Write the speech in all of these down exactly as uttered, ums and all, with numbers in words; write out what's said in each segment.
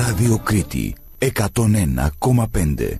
Ράδιο Κρήτη εκατόν ένα κόμμα πέντε.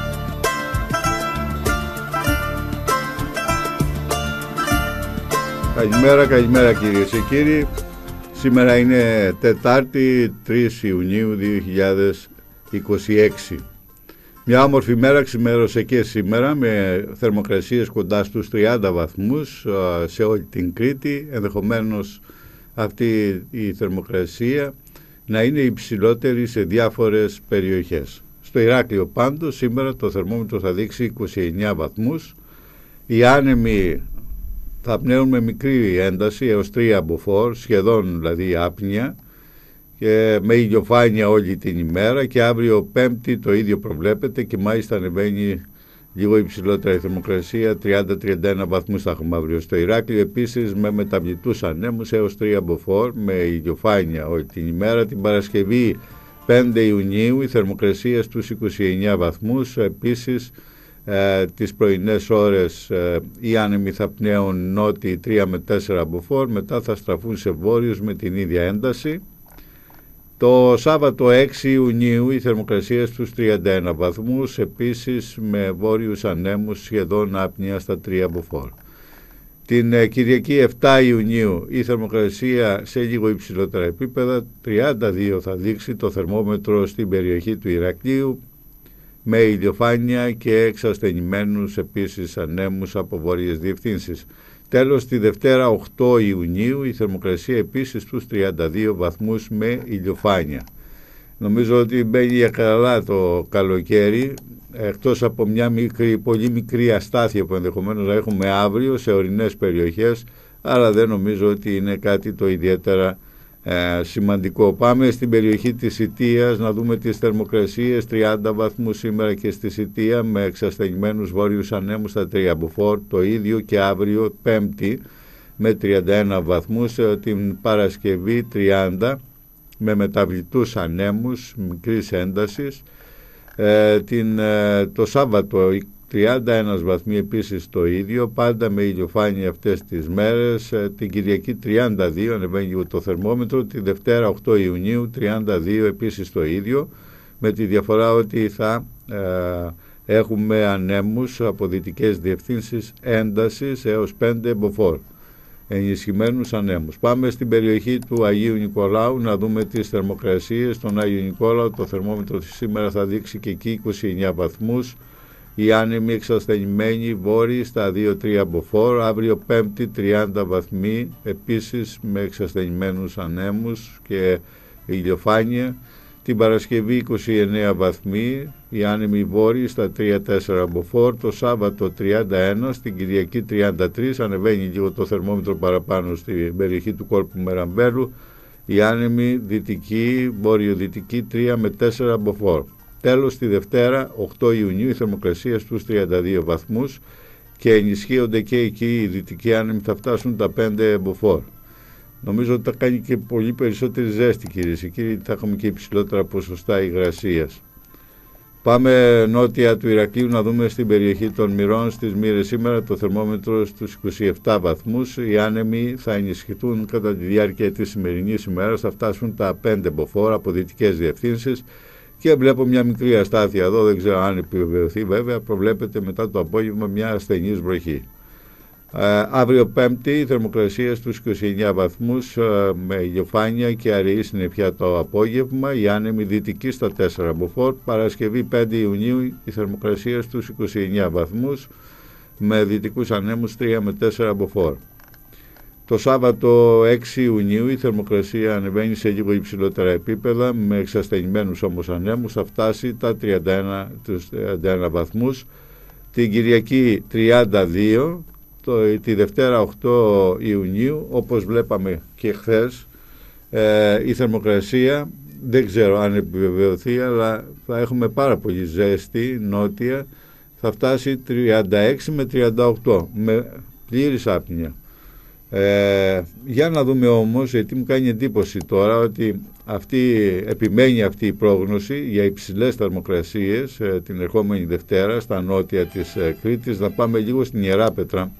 Καλημέρα, καλημέρα κυρίες και κύριοι. Σήμερα είναι Τετάρτη, τρεις Ιουνίου δύο χιλιάδες είκοσι έξι. Μια όμορφη μέρα ξημέρωσε και σήμερα με θερμοκρασίες κοντά στους τριάντα βαθμούς σε όλη την Κρήτη. Ενδεχομένως αυτή η θερμοκρασία να είναι υψηλότερη σε διάφορες περιοχές. Στο Ηράκλειο πάντως σήμερα το θερμόμετρο θα δείξει είκοσι εννέα βαθμούς. Οι άνεμοι θα πνέουν με μικρή ένταση έως τρία μποφόρ, σχεδόν δηλαδή άπνοια, και με ηλιοφάνεια όλη την ημέρα, και αύριο Πέμπτη το ίδιο προβλέπεται και μάλιστα ανεβαίνει λίγο υψηλότερα η θερμοκρασία, τριάντα με τριάντα ένα βαθμούς θα έχουμε αύριο στο Ηράκλειο, επίσης με μεταβλητούς ανέμους έως τρία μποφόρ με ηλιοφάνεια όλη την ημέρα. Την Παρασκευή πέντε Ιουνίου η θερμοκρασία στους είκοσι εννέα βαθμούς, επίσης ε, τις πρωινές ώρες ε, οι άνεμοι θα πνέουν νότιοι τρία με τέσσερα μποφόρ, μετά θα στραφούν σε βόρειους με την ίδια ένταση. Το Σάββατο έξι Ιουνίου η θερμοκρασία στους τριάντα ένα βαθμούς, επίσης με βόρειους ανέμους σχεδόν άπνοια στα τρία μποφόρ. Την ε, Κυριακή επτά Ιουνίου η θερμοκρασία σε λίγο υψηλότερα επίπεδα, τριάντα δύο θα δείξει το θερμόμετρο στην περιοχή του Ηρακλείου, με ηλιοφάνεια και εξασθενημένους επίσης ανέμους από βόρειες διευθύνσεις. Τέλος, τη Δευτέρα οκτώ Ιουνίου η θερμοκρασία επίσης στους τριάντα δύο βαθμούς με ηλιοφάνεια. Νομίζω ότι μπαίνει για καλά το καλοκαίρι, εκτός από μια μικρή, πολύ μικρή αστάθεια που ενδεχομένως να έχουμε αύριο σε ορεινές περιοχές, αλλά δεν νομίζω ότι είναι κάτι το ιδιαίτερα ε, σημαντικό. Πάμε στην περιοχή της Σιτίας να δούμε τις θερμοκρασίες. Τριάντα βαθμούς σήμερα και στη Σιτία με εξασθενημένους βόρειους ανέμους στα τρία μποφόρ, το ίδιο και αύριο Πέμπτη με τριάντα ένα βαθμούς, την Παρασκευή τριάντα με μεταβλητούς ανέμους μικρής έντασης, ε, την, ε, το Σάββατο τριάντα ένα βαθμοί επίσης το ίδιο, πάντα με ηλιοφάνεια αυτές τις μέρες. Την Κυριακή τριάντα δύο ανεβαίνει το θερμόμετρο, τη Δευτέρα οκτώ Ιουνίου τριάντα δύο επίσης το ίδιο, με τη διαφορά ότι θα ε, έχουμε ανέμους από δυτικές διευθύνσεις έντασης έως πέντε μποφόρ, ενισχυμένους ανέμους. Πάμε στην περιοχή του Αγίου Νικολάου να δούμε τις θερμοκρασίες. Στον Άγιο Νικόλαο το θερμόμετρο σήμερα θα δείξει και εκεί είκοσι εννέα βαθμούς. Οι άνεμοι εξασθενημένοι βόρειοι στα δύο με τρία μποφόρ, αύριο Πέμπτη τριάντα βαθμοί, επίσης με εξασθενημένους ανέμους και ηλιοφάνεια. Την Παρασκευή είκοσι εννέα βαθμοί, οι άνεμοι βόρειοι στα τρία με τέσσερα μποφόρ, το Σάββατο τριάντα ένα, στην Κυριακή τριάντα τρία, ανεβαίνει λίγο το θερμόμετρο παραπάνω στην περιοχή του κόλπου Μεραμπέλου, οι άνεμοι δυτικοί, βόρειο-δυτικοί τρία με τέσσερα μποφόρ. Τέλος, τη Δευτέρα οκτώ Ιουνίου η θερμοκρασία στους τριάντα δύο βαθμούς και ενισχύονται και εκεί οι δυτικοί άνεμοι, θα φτάσουν τα πέντε μποφόρ. Νομίζω ότι θα κάνει και πολύ περισσότερη ζέστη κυρίες και κύριοι, θα έχουμε και υψηλότερα ποσοστά υγρασίας. Πάμε νότια του Ηρακλείου να δούμε στην περιοχή των Μυρών, στις Μύρες σήμερα το θερμόμετρο στους είκοσι επτά βαθμούς. Οι άνεμοι θα ενισχυθούν κατά τη διάρκεια της σημερινής ημέρας, θα φτάσουν τα πέντε μποφόρ από δυτικές διευθύνσεις. Και βλέπω μια μικρή αστάθεια εδώ, δεν ξέρω αν επιβεβαιωθεί βέβαια, προβλέπεται μετά το απόγευμα μια ασθενής βροχή. Ε, αύριο Πέμπτη η θερμοκρασία στους είκοσι εννέα βαθμούς ε, με ηλιοφάνεια και αραιή συννεφιά το απόγευμα, οι άνεμοι δυτικοί στα τέσσερα μποφόρ. Παρασκευή πέντε Ιουνίου η θερμοκρασία στους είκοσι εννέα βαθμούς με δυτικούς ανέμους τρία με τέσσερα болохоор. Το Σάββατο έξι Ιουνίου η θερμοκρασία ανεβαίνει σε λίγο υψηλότερα επίπεδα με εξασθενημένους όμως ανέμους, θα φτάσει τα τριάντα ένα, τους τριάντα ένα βαθμούς. Την Κυριακή τριάντα δύο, το, τη Δευτέρα οκτώ Ιουνίου όπως βλέπαμε και χθες, ε, η θερμοκρασία δεν ξέρω αν επιβεβαιωθεί, αλλά θα έχουμε πάρα πολύ ζέστη νότια, θα φτάσει τριάντα έξι με τριάντα οκτώ με πλήρης άπνοια. Ε, για να δούμε όμως, γιατί μου κάνει εντύπωση τώρα ότι αυτή, επιμένει αυτή η πρόγνωση για υψηλές θερμοκρασίες ε, την ερχόμενη Δευτέρα στα νότια της ε, Κρήτης. Να πάμε λίγο στην Ιεράπετρα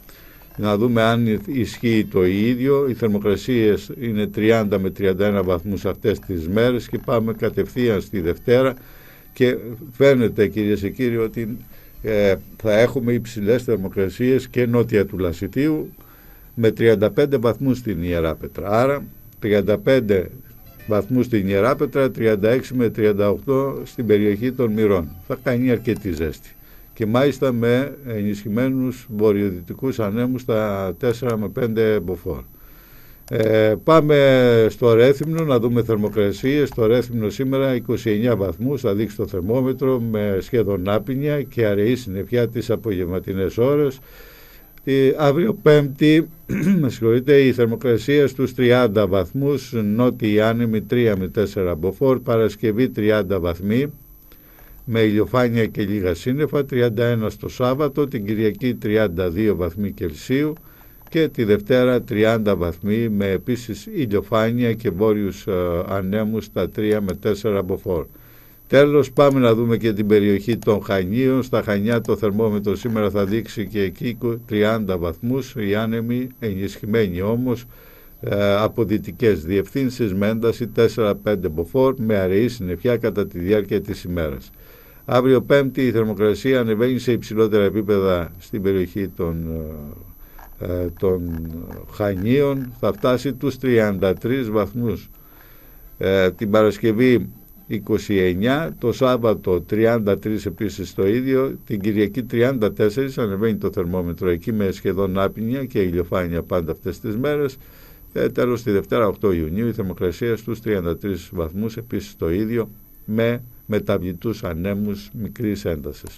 Να δούμε αν ισχύει το ίδιο. Οι θερμοκρασίες είναι τριάντα με τριάντα ένα βαθμούς αυτές τις μέρες και πάμε κατευθείαν στη Δευτέρα και φαίνεται, κυρίες και κύριοι, ότι ε, θα έχουμε υψηλές θερμοκρασίες και νότια του Λασιτίου με τριάντα πέντε βαθμούς στην Ιεράπετρα. Άρα τριάντα πέντε βαθμούς στην Ιεράπετρα, τριάντα έξι με τριάντα οκτώ στην περιοχή των Μυρών. Θα κάνει αρκετή ζέστη. Και μάλιστα με ενισχυμένους βορειοδυτικούς ανέμους στα τέσσερα με πέντε μποφόρ. Ε, πάμε στο Ρέθυμνο να δούμε θερμοκρασίες. Στο Ρέθυμνο σήμερα είκοσι εννέα βαθμούς θα δείξει το θερμόμετρο με σχεδόν άπινια και αραιή συννεφιά τις απογευματινές ώρες. Ε, αύριο Πέμπτη με συγχωρείτε, η θερμοκρασία στους τριάντα βαθμούς, νότιοι άνεμοι τρία με τέσσερα μποφόρ. Παρασκευή τριάντα βαθμοί με ηλιοφάνεια και λίγα σύννεφα, τριάντα ένα στο Σάββατο, την Κυριακή τριάντα δύο βαθμοί Κελσίου και τη Δευτέρα τριάντα βαθμοί με επίσης ηλιοφάνεια και βόρειους ε, ανέμους στα τρία με τέσσερα μποφόρ. Τέλος, πάμε να δούμε και την περιοχή των Χανίων. Στα Χανιά το θερμόμετρο σήμερα θα δείξει και εκεί τριάντα βαθμούς, οι άνεμοι ενισχυμένοι όμως ε, από δυτικές διευθύνσεις με ένταση τέσσερα πέντε μποφόρ με αραιή συννεφιά κατά τη διάρκεια της ημέρας. Αύριο Πέμπτη η θερμοκρασία ανεβαίνει σε υψηλότερα επίπεδα στην περιοχή των, ε, των Χανίων, θα φτάσει τους τριάντα τρεις βαθμούς. Ε, την Παρασκευή είκοσι εννέα, το Σάββατο τριάντα τρία επίσης το ίδιο, την Κυριακή τριάντα τέσσερα, ανεβαίνει το θερμόμετρο εκεί με σχεδόν άπινια και ηλιοφάνεια πάντα αυτές τις μέρες. Ε, τέλος, τη Δευτέρα οκτώ Ιουνίου η θερμοκρασία στους τριάντα τρεις βαθμούς επίσης το ίδιο με μεταβλητούς ανέμους μικρής έντασης.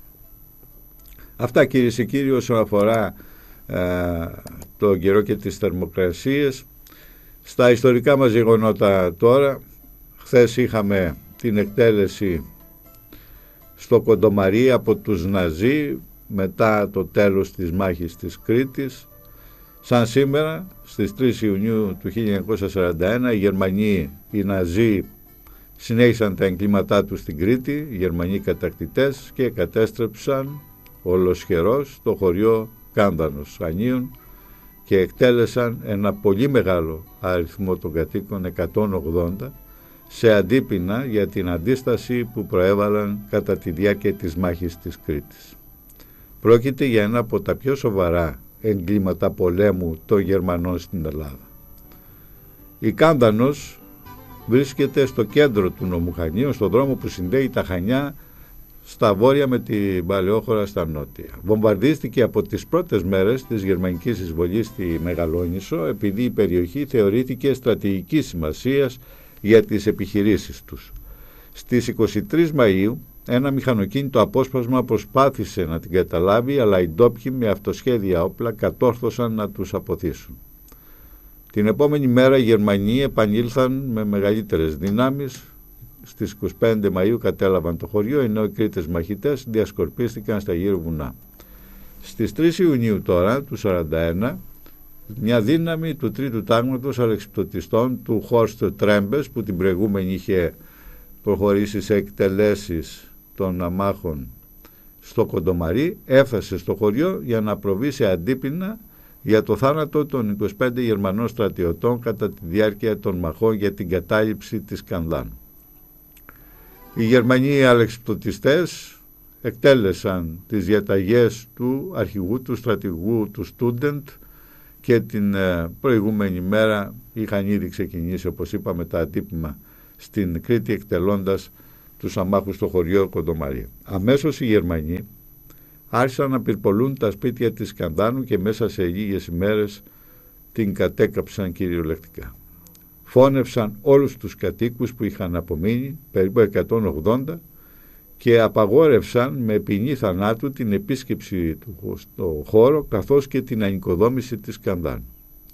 Αυτά, κυρίες και κύριοι, όσον αφορά ε, το καιρό και τις θερμοκρασίες. Στα ιστορικά μας γεγονότα τώρα, χθες είχαμε την εκτέλεση στο Κοντομαρί από τους Ναζί μετά το τέλος της μάχης της Κρήτης. Σαν σήμερα, στις τρεις Ιουνίου του χίλια εννιακόσια σαράντα ένα, οι Γερμανοί, οι Ναζί, συνέχισαν τα εγκλήματά τους στην Κρήτη, οι Γερμανοί κατακτητές, και κατέστρεψαν ολοσχερός το χωριό Κάνδανος Ανίων και εκτέλεσαν ένα πολύ μεγάλο αριθμό των κατοίκων, εκατόν ογδόντα, σε αντίπεινα για την αντίσταση που προέβαλαν κατά τη διάρκεια της μάχης της Κρήτης. Πρόκειται για ένα από τα πιο σοβαρά εγκλήματα πολέμου των Γερμανών στην Ελλάδα. Η Κάνδανος βρίσκεται στο κέντρο του νομού Χανίων, στον δρόμο που συνδέει τα Χανιά στα βόρεια με την Παλαιόχώρα στα νότια. Βομβαρδίστηκε από τις πρώτες μέρες της γερμανικής εισβολής στη Μεγαλόνισσο, επειδή η περιοχή θεωρήθηκε στρατηγικής σημασίας για τις επιχειρήσεις τους. Στις είκοσι τρεις Μαΐου ένα μηχανοκίνητο απόσπασμα προσπάθησε να την καταλάβει, αλλά οι ντόπιοι με αυτοσχέδια όπλα κατόρθωσαν να τους αποθήσουν. Την επόμενη μέρα οι Γερμανοί επανήλθαν με μεγαλύτερες δυνάμεις. Στις είκοσι πέντε Μαΐου κατέλαβαν το χωριό, ενώ οι Κρήτες μαχητές διασκορπίστηκαν στα γύρω βουνά. Στις τρεις Ιουνίου τώρα του σαράντα ένα, μια δύναμη του τρίτου τάγματος αλεξιπτωτιστών του Χόρστ Τρέμπες, που την προηγούμενη είχε προχωρήσει σε εκτελέσεις των αμάχων στο Κοντομαρί, έφτασε στο χωριό για να προβεί σε αντίπεινα για το θάνατο των είκοσι πέντε Γερμανών στρατιωτών κατά τη διάρκεια των μαχών για την κατάληψη της Κανδάνου. Οι Γερμανοί αλεξιπτωτιστές εκτέλεσαν τις διαταγές του αρχηγού του στρατηγού του Στούντεντ και την προηγούμενη μέρα είχαν ήδη ξεκινήσει, όπως είπαμε, τα αντίπεινα στην Κρήτη, εκτελώντας τους αμάχους στο χωριό Κοντομαρί. Αμέσως οι Γερμανοί άρχισαν να πυρπολούν τα σπίτια της Κανδάνου και μέσα σε λίγες ημέρες την κατέκαψαν κυριολεκτικά. Φώνευσαν όλους τους κατοίκους που είχαν απομείνει, περίπου εκατόν ογδόντα, και απαγόρευσαν με ποινή θανάτου την επίσκεψη του στο χώρο, καθώς και την ανοικοδόμηση της Κανδάνου.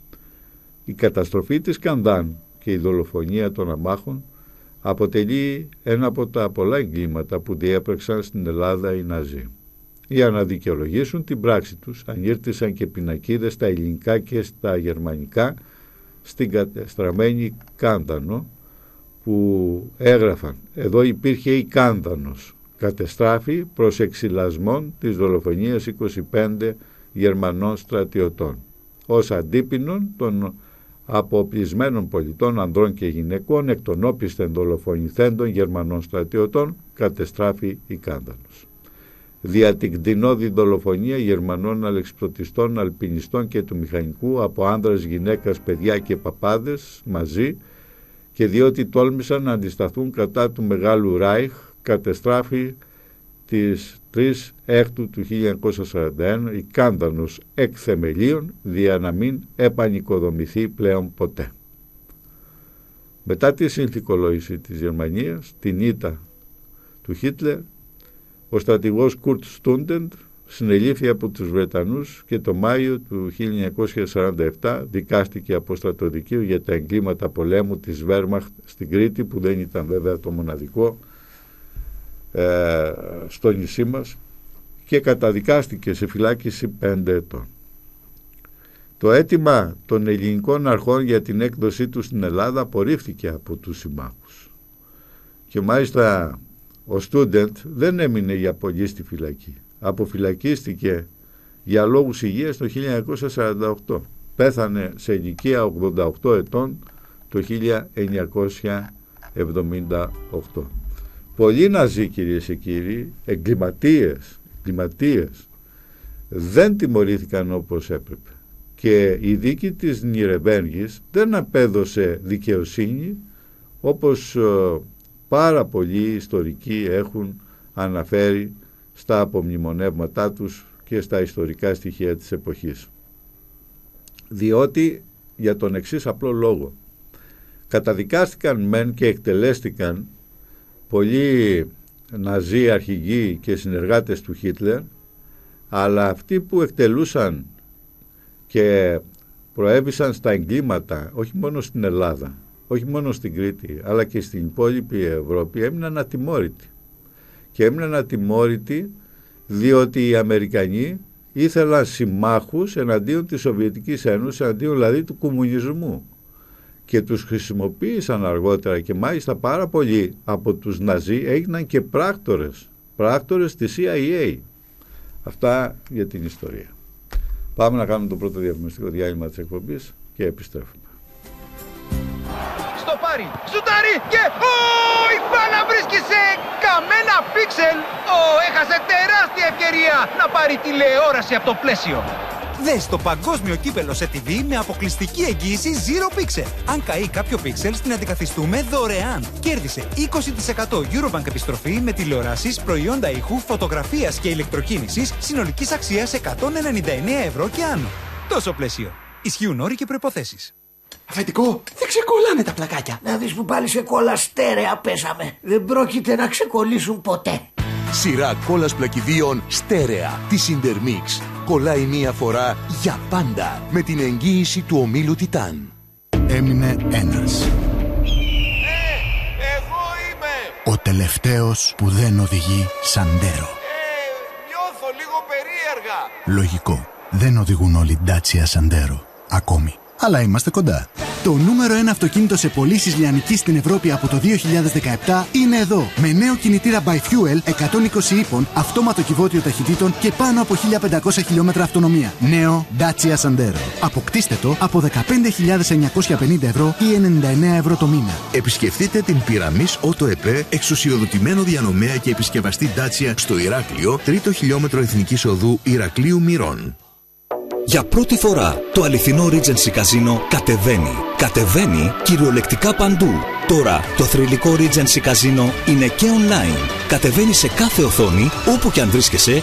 Η καταστροφή της Κανδάνου και η δολοφονία των αμάχων αποτελεί ένα από τα πολλά εγκλήματα που διέπραξαν στην Ελλάδα οι Ναζί. Για να δικαιολογήσουν την πράξη τους, ανήρτησαν και πινακίδες στα ελληνικά και στα γερμανικά στην κατεστραμμένη Κάνδανο, που έγραφαν «Εδώ υπήρχε η Κάνδανος, κατεστράφη προς εξυλασμόν της δολοφονίας είκοσι πέντε Γερμανών στρατιωτών, ως αντίπινων των αποπλισμένων πολιτών ανδρών και γυναικών, εκ των όπισθεν δολοφονηθέντων Γερμανών στρατιωτών, κατεστράφη η Κάνδανος. Δια την κτηνώδη δολοφονία Γερμανών αλεξιπτωτιστών, αλπινιστών και του μηχανικού από άνδρας, γυναίκας, παιδιά και παπάδες μαζί, και διότι τόλμησαν να αντισταθούν κατά του Μεγάλου Ράιχ, κατεστράφη της τρεις Έκτου του χίλια εννιακόσια σαράντα ένα η Κάνδανος εκ θεμελίων, δια να μην επανοικοδομηθεί πλέον ποτέ. Μετά τη συνθηκολόγηση της Γερμανίας, την ήττα του Χίτλερ, ο στρατηγός Κουρτ Στούντεντ συνελήφθη από τους Βρετανούς και το Μάιο του χίλια εννιακόσια σαράντα επτά δικάστηκε από στρατοδικείο για τα εγκλήματα πολέμου της Βέρμαχτ στην Κρήτη, που δεν ήταν βέβαια το μοναδικό ε, στο νησί μας, και καταδικάστηκε σε φυλάκιση πέντε ετών. Το αίτημα των ελληνικών αρχών για την έκδοσή του στην Ελλάδα απορρίφθηκε από τους συμμάχους, και μάλιστα ο Στούντεντ δεν έμεινε για πολύ στη φυλακή. Αποφυλακίστηκε για λόγους υγείας το χίλια εννιακόσια σαράντα οκτώ. Πέθανε σε ηλικία ογδόντα οκτώ ετών το χίλια εννιακόσια εβδομήντα οκτώ. Πολλοί Ναζί, κυρίες και κύριοι, εγκληματίες, εγκληματίες, δεν τιμωρήθηκαν όπως έπρεπε. Και η δίκη της Νιρεμβέργης δεν απέδωσε δικαιοσύνη, όπως πάρα πολλοί ιστορικοί έχουν αναφέρει στα απομνημονεύματά τους και στα ιστορικά στοιχεία της εποχής. Διότι, για τον εξής απλό λόγο, καταδικάστηκαν μεν και εκτελέστηκαν πολλοί Ναζί αρχηγοί και συνεργάτες του Χίτλερ, αλλά αυτοί που εκτελούσαν και προέβησαν στα εγκλήματα, όχι μόνο στην Ελλάδα, όχι μόνο στην Κρήτη, αλλά και στην υπόλοιπη Ευρώπη, έμειναν ατιμόρυτοι. Και έμειναν ατιμόρυτοι διότι οι Αμερικανοί ήθελαν συμμάχους εναντίον της Σοβιετικής Ένωσης, εναντίον δηλαδή του κομμουνισμού, και τους χρησιμοποίησαν αργότερα, και μάλιστα πάρα πολλοί από τους Ναζί έγιναν και πράκτορες, πράκτορες της σι άι έι. Αυτά για την ιστορία. Πάμε να κάνουμε το πρώτο διαφημιστικό διάλειμμα της εκπομπής και επιστρέφουμε. Στο πάρει, σουτάρει και ο, η μπάλα βρίσκει σε καμένα πίξελ. Ο, έχασε τεράστια ευκαιρία να πάρει τηλεόραση από το πλαίσιο. Δες το παγκόσμιο κύπελο σε τι βι με αποκλειστική εγγύηση Zero Pixel. Αν καεί κάποιο πίξελ, την αντικαθιστούμε δωρεάν. Κέρδισε είκοσι τοις εκατό Eurobank επιστροφή με τηλεοράσεις, προϊόντα ήχου, φωτογραφίας και ηλεκτροκίνησης συνολικής αξίας εκατόν ενενήντα εννέα ευρώ και άνω. Τόσο πλαίσιο. Ισχύουν όροι και προϋποθέσεις. Αφεντικό, δεν ξεκολλάνε τα πλακάκια. Να δεις που πάλι σε κόλλα στέρεα πέσαμε. Δεν πρόκειται να ξεκολλήσουν ποτέ. Σειρά κόλλας πλακιδίων στέρεα της Intermix. Κολλάει μία φορά για πάντα με την εγγύηση του ομίλου Τιτάν. Έμεινε ένας. Ε, εγώ είμαι. Ο τελευταίος που δεν οδηγεί Σαντέρο. Ε, νιώθω λίγο περίεργα. Λογικό. Δεν οδηγούν όλοι Dacia Sandero. Ακόμη. Αλλά είμαστε κοντά. Το νούμερο ένα αυτοκίνητο σε πωλήσεις λιανικής στην Ευρώπη από το δύο χιλιάδες δεκαεπτά είναι εδώ. Με νέο κινητήρα Bi-Fuel εκατόν είκοσι ύπων, αυτόματο κυβότιο ταχυτήτων και πάνω από χίλια πεντακόσια χιλιόμετρα αυτονομία. Νέο Dacia Sandero. Αποκτήστε το από δεκαπέντε χιλιάδες εννιακόσια πενήντα ευρώ ή ενενήντα εννέα ευρώ το μήνα. Επισκεφτείτε την Pyramis Auto ΕΠΕ, εξουσιοδοτημένο διανομέα και επισκευαστή Dacia στο Ηράκλειο, τρίτο χιλιόμετρο Εθνικής Οδού Ηρακλείου Μυρών. Για πρώτη φορά το αληθινό Regency Casino κατεβαίνει. Κατεβαίνει κυριολεκτικά παντού. Τώρα το θρυλικό Regency Casino είναι και online. Κατεβαίνει σε κάθε οθόνη, όπου και αν βρίσκεσαι,